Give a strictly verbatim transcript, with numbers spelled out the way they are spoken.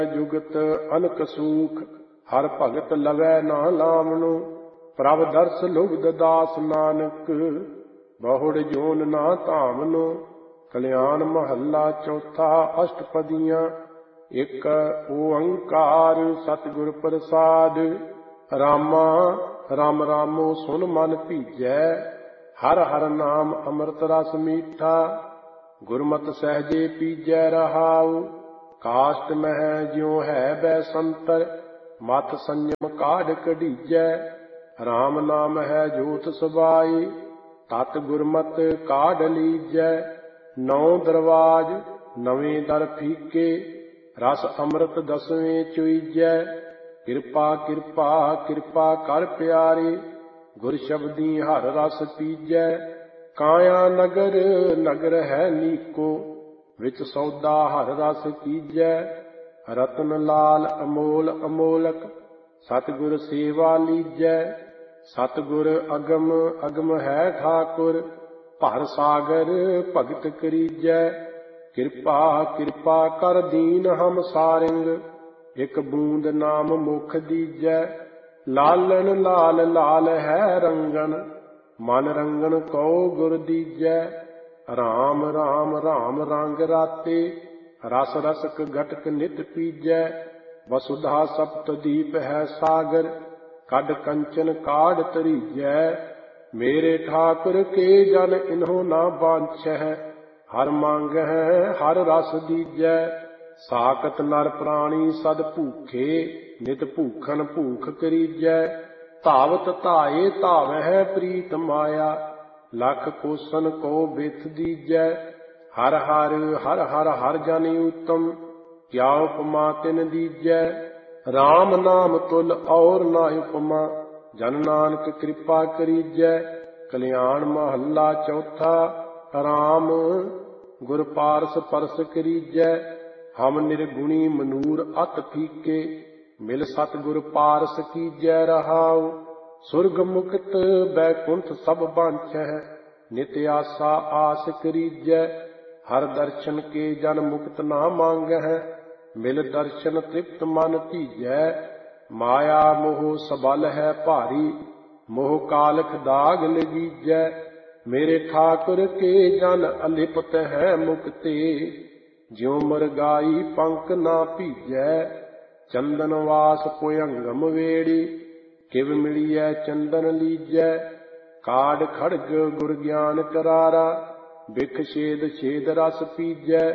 जुगत अनक सूख, हर भगत लवै ना लावणो। प्रभ दर्श लुब्ध दास नानक, बहुड़ जोन ना धामनो। कल्याण महला चौथा। अष्टपदियाँ। एक ओंकार सतगुर प्रसाद। रामा राम रामो सुन मन भीजै, हर हर नाम अमृत रस मीठा। गुरमत सहजे पीजै रहाऊ, काष्ट मह ज्यों है बैसंतर। मत संयम काढ़ कढ़ीजै, राम नाम है जोत सबाई। तत गुरमत काढ़ लीजै, नौ दरवाज नवें दर फीके। रस अमृत दसवें चुईजै, किरपा किरपा किरपा कर प्यारे। गुर शब्दी हर रस पीजै, काया नगर नगर है नीको। विच सौदा हर रस कीजै, रतन लाल अमोल अमोलक। सतगुर सेवा लीजै, सतगुर अगम अगम है ठाकुर। भर सागर भगत करीजै, किरपा किरपा कर दीन हम सारिंग। एक बूंद नाम मुख दीजै, लालन लाल लाल है रंगन। मन रंगन कौ गुर दीजै, राम राम राम रंग राते। रस रसक घटक नित पीजै, वसुधा सप्तदीप है सागर। कड कंचन काढ़ तरीजै, मेरे ठाकुर के जन इन्हों ना बांछै। हर मांग है हर रस दीजै, साकत नर प्राणी सद भूखे। नित भूखन भूख करीजै, धावत धाये धावै प्रीत माया। लख कोसन को बिथ दीजै, हर हर हर हर हर जन उत्तम। क्या उपमा तिन दीजै, राम नाम तुल और ना उपमा। जन नानक कृपा करीजै, कल्याण महला चौथा। राम गुर पारस परस करीजै, हम निर्गुणी मनूर अत फीके। मिल सतगुर पारस कीजै रहाऊ, सुरग मुक्त बैकुंठ सब बांछै। नित आसा आस करीजै, हर दर्शन के जन मुक्त ना मांगै। मिल दर्शन तृप्त मन धीजै, माया मोह सबल है भारी। मोह कालख दाग लगीजै, मेरे ठाकुर के जन अलिपत है मुक्ते। ज्यों मरगाई पंख ना भीजै, चंदन वास पुयंगम वेड़ी। किव मिलियै चंदन लीजै, काढ़ खड़ग गुर ज्ञान करारा। बिख छेद छेद रस पीजै,